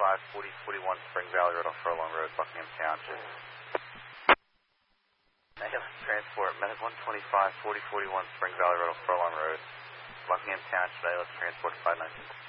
4041 Spring Valley Road off Furlong Road, Buckingham Township. Negative transport, Medic 125, 4041 Spring Valley Road off Furlong Road, Buckingham Township, let's transport 519.